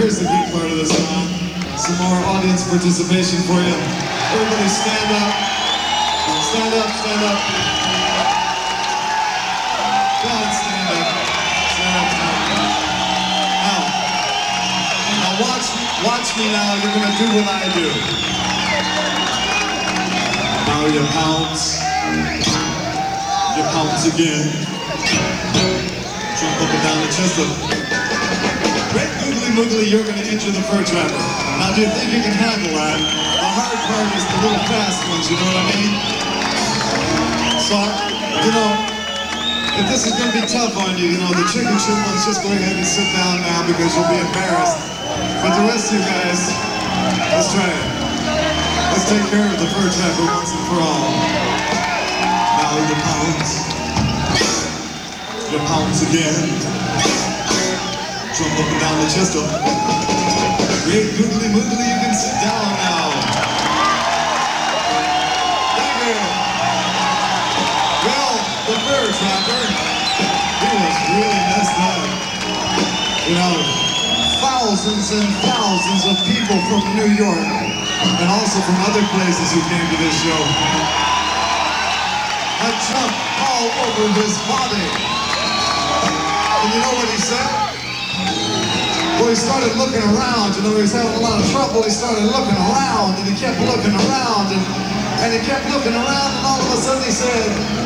here's the good part of this song. Some more audience participation for you. Everybody stand up. Stand up, stand up. Go on, stand up. Stand up, stand up. Now watch me now. You're gonna do what I do. Now you pounce. You pounce again. Jump up and down the chest up. Great googly moogly, you're going to enter the fur trapper. Now do you think you can handle that? The hard part is the little fast ones, you know what I mean? So, you know, if this is going to be tough on you, you know, the chicken shit ones, just go ahead and sit down now because you'll be embarrassed. But the rest of you guys, let's try it. Let's take care of the fur trapper once and for all. Now you pounce. You pounce again. Jump up and down the chest up. Great googly moogly, you can sit down now. Thank you. Well, the fur trapper, he was really messed up. You know, thousands and thousands of people from New York and also from other places who came to this show had jumped all over his body. And you know what he said? Well, he started looking around, you know, he was having a lot of trouble. He started looking around, and he kept looking around, and he kept looking around, and all of a sudden he said,